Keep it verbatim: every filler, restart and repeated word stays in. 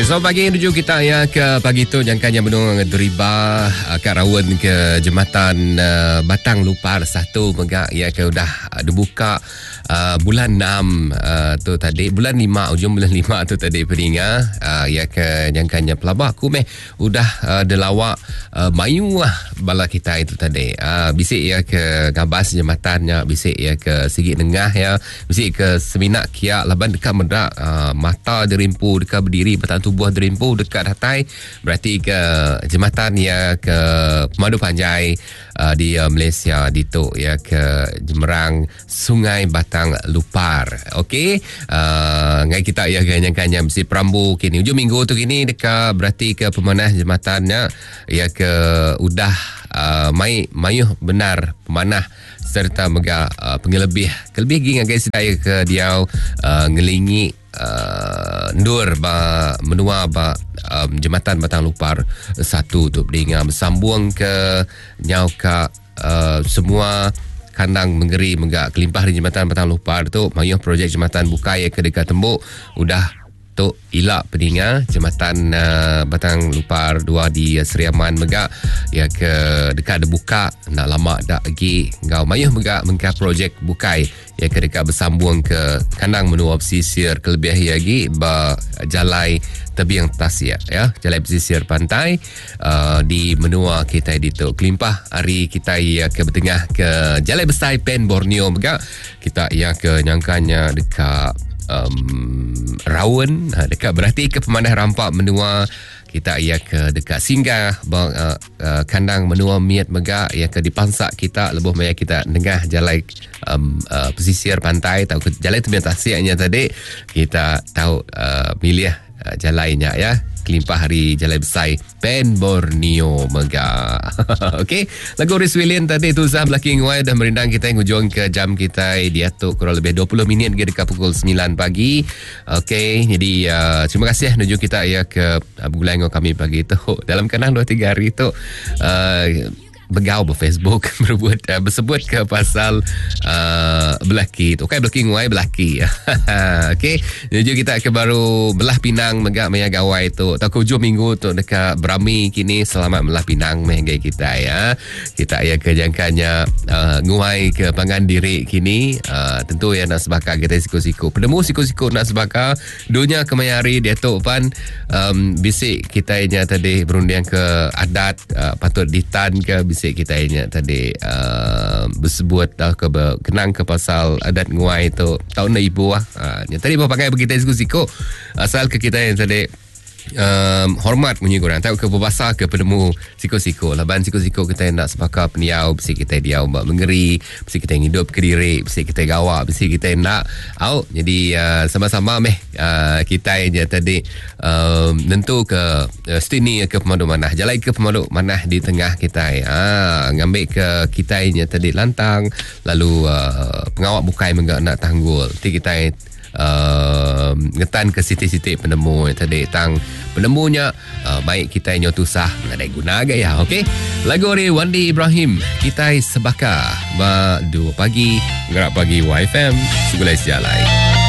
Selamat pagi, menuju kita ya ke pagi tu jangkanya menung deriba ke Rawan ke Jambatan uh, Batang Lupar satu megak ya ke udah dibuka uh, bulan enam uh, tu tadi, bulan lima, ujung bulan lima tu tadi peringa uh, ya ke jangkanya pelabak aku meh udah uh, delawak uh, mayu lah bala kita itu tadi. Uh, bisik ya ke Gabas jembatannya, bisik ya ke Sigit Nengah ya, bisik ke Seminak Kiak Laban dekat Medak, uh, mata derimpu dekat berdiri batang buah derimpu dekat Hatai, berarti ke jembatan ya ke Pemadu Panjai uh, di uh, Malaysia di tu ya ke Jemerang Sungai Batang Lupar. Okey, uh, ngai kita ya ganyang-ganyang mesti perambu kini hujung minggu tu kini dekat berarti ke pemanah jembatannya ya ke udah uh, mai mayuh benar pemanah serta mega uh, pengelebih kelebih ging guys saya ke diau uh, ngelingi uh, ndur ba menua ba um, jembatan Batang Lupar satu tu dengan bersambung ke nyau ka uh, semua kandang menggeri menggak kelimpah di jembatan Batang Lupar tu mayuh projek jembatan buka ya ke dekat tembok udah tu ilak pedinga jembatan uh, Batang Lupar dua di uh, Seriaman megak ya ke dekat ada buka nak lama dak lagi ngau mayuh megak mengka projek bukai ya ke dekat bersambung ke kandang menua pesisir kelebih lagi ba jalai tebiang tasia ya jalai pesisir pantai uh, di menua kita di tu kelimpah hari kita ya ke bertengah ke jalai besar Pen Borneo megak kita ya ke nyangkanya dekat Um, Rawan dekat berarti ke pemanah rampak menua kita ia ke dekat singgah bang, uh, uh, kandang menua miat megak ia ke dipansak kita lebuh maya kita dengah jalai um, uh, pesisir pantai tahu ke jalai tebiang taksianya tadi kita tahu uh, milih uh, jalainya ya kelimpah hari jalai besar Pen Borneo megak. Okey, lagu Riz William tadi tu Zah Blacking White dah merindang kita yang hujung ke jam kita diatuk kurang lebih dua puluh minit ke dekat pukul sembilan pagi. Okey, jadi uh, terima kasih menuju kita ya ke uh, bulan kami pagi tu dalam kenang dua tiga hari tu uh, begau ber Facebook berbuat uh, bersebut ke pasal uh, belaki tu. Okey, Blacking White belaki. Okey, menuju kita ke baru belah Pinang megak maya gawai tu. Tak hujung minggu tu dekat Brami kini selamat belah Pinang meh kita ya. Kita ya ke jangkanya uh, nguai ke Pangan Diri kini uh, tentu ya nak sebaka kita siku-siku. Penemu siku-siku nak sebaka dunia kemayari dia tu pan um, bisik kita nya tadi berunding ke adat uh, patut ditan ke bisik kita ingat tadi uh, bersebut dah ke kenang ke pasal adat nguai tu tahun ibu ah uh, tadi bawa pakai begitu siku-siku asal ke kita yang tadi um, hormat bunyi korang tahu ke berbahasa ke penemu siku-siku laban siku-siku kita nak sepakat peniau besi kita diau buat mengeri besi kita hidup ke diri besi kita gawak besi kita nak au jadi uh, sama-sama meh uh, kita je tadi um, tentu ke uh, stini ke Pemadu Manah jalai ke Pemadu Manah di tengah kita uh, ngambil ke kita je tadi lantang lalu uh, pengawak bukai menggak nak tanggul nanti kita Uh, ngetan ke siti-siti penemu tadi tang penemunya uh, baik kita nyotusah ngadai guna gaya. Okey, lagu ni Wandi Ibrahim kita sebaka ba dua pagi ngerak pagi Y F M segulai sialai.